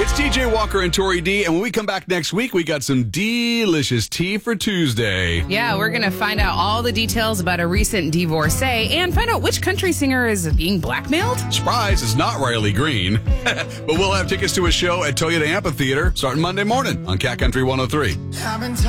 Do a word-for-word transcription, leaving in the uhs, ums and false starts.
It's T J Walker and Tori D, and when we come back next week, we got some delicious tea for Tuesday. Yeah, we're going to find out all the details about a recent divorcee and find out which country singer is being blackmailed. Surprise, it's not Riley Green. But we'll have tickets to a show at Toyota Amphitheater starting Monday morning on Cat Country one oh three.